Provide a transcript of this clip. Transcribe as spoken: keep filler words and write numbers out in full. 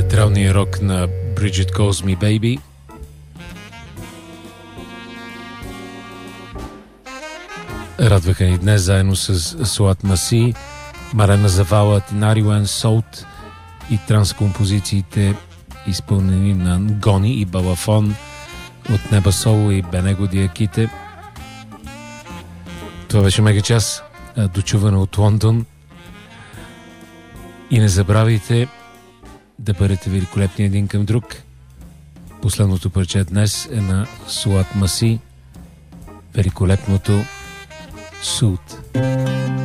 театралния рок на Bridget Calls Me Baby. Радваха ни днес заедно с Суат Маси, Марена Завала, Тинариуан Солт и транскомпозициите, изпълнени на Гони и Балафон от Неба Соло и Бенего Диаките. Това беше мега час, дочуване от Лондон. И не забравяйте да бъдете великолепни един към друг. Последното парче днес е на Суат Маси, великолепното Суит.